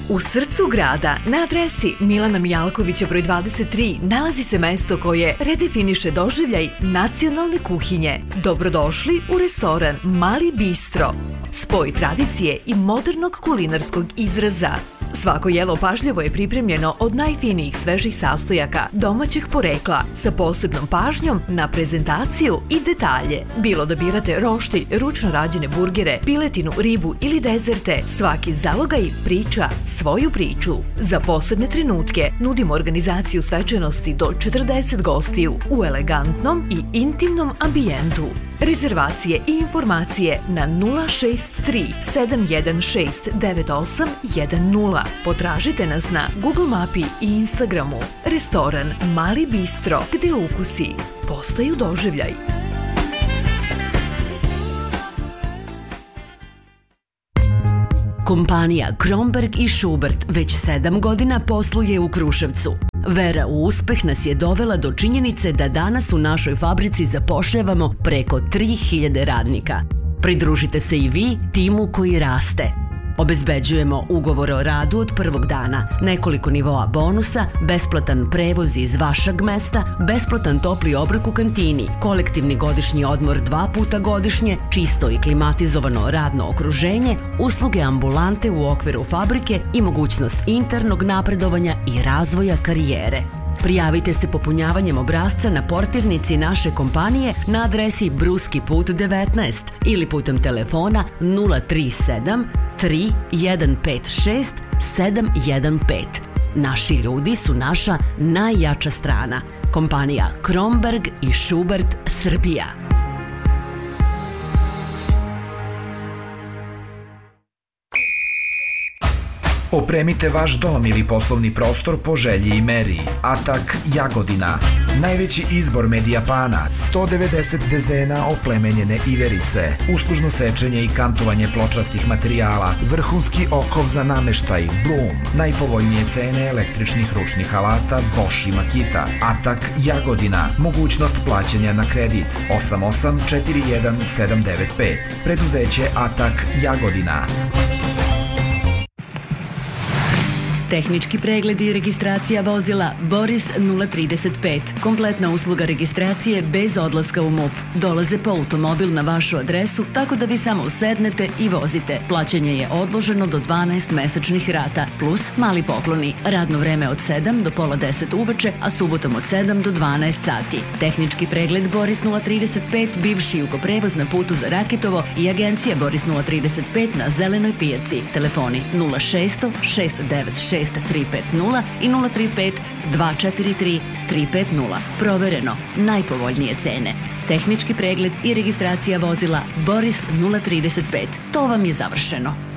U srcu grada, na adresi Milana Mijalkovića broj 23, nalazi se mesto koje redefiniše doživljaj nacionalne kuhinje. Dobrodošli u restoran Mali Bistro. Spoj tradicije i modernog kulinarskog izraza. Svako jelo pažljivo je pripremljeno od najfinijih svežih sastojaka domaćeg porekla sa posebnom pažnjom na prezentaciju i detalje. Bilo da birate roštilj, ručno rađene burgere, piletinu, ribu ili dezerte, svaki zalogaj priča svoju priču. Za posebne trenutke nudimo organizaciju svečanosti do 40 gostiju u elegantnom i intimnom ambijentu. Rezervacije i informacije na 063 716 9810. Potražite nas na Google Mapi i Instagramu. Restoran Mali Bistro, gde ukusi postaju doživljaj. Kompanija Kromberg i Schubert već 7 godina posluje u Kruševcu. Vera u uspeh nas je dovela do činjenice da danas u našoj fabrici zapošljavamo preko 3000 radnika. Pridružite se i vi timu koji raste. Obezbeđujemo ugovore o radu od prvog dana, nekoliko nivoa bonusa, besplatan prevoz iz vašeg mesta, besplatan topli obrok u kantini, kolektivni godišnji odmor 2 puta godišnje, čisto i klimatizovano radno okruženje, usluge ambulante u okviru fabrike i mogućnost internog napredovanja i razvoja karijere. Prijavite se popunjavanjem obrasca na portirnici naše kompanije na adresi Bruski put 19 ili putem telefona 037 3156 715. Naši ljudi su naša najjača strana. Kompanija Kromberg i Schubert Srbija. Opremite vaš dom ili poslovni prostor po želji i meri. Atak Jagodina. Najveći izbor Medijapana, 190 dezena oplemenjene iverice, uslužno sečenje i kantovanje pločastih materijala, vrhunski okov za nameštaj, Blum, najpovoljnije cene električnih ručnih alata Bosch i Makita. Atak Jagodina. Mogućnost plaćanja na kredit 8841 Preduzeće Atak Jagodina. Tehnički pregled i registracija vozila Boris 035. Kompletna usluga registracije bez odlaska u MUP. Dolaze po automobil na vašu adresu tako da vi samo sednete i vozite. Plaćanje je odloženo do 12 mesečnih rata plus mali pokloni. Radno vreme od 7 do pola 10 uveče, a subotom od 7 do 12 sati. Tehnički pregled Boris 035, bivši Jugoprevoz na putu za Rakitovo i agencija Boris 035 na Zelenoj pijaci. Telefoni 0600 696 350 i 035 243 350. Provereno, najpovoljnije cene. Tehnički pregled i registracija vozila Boris 035. To vam je završeno.